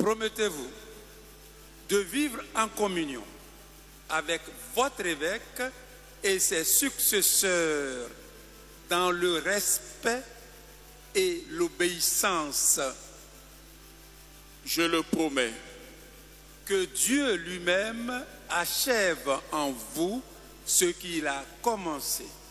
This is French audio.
promettez-vous de vivre en communion avec votre évêque et ses successeurs dans le respect et l'obéissance? Je le promets. Que Dieu lui-même achève en vous ce qu'il a commencé.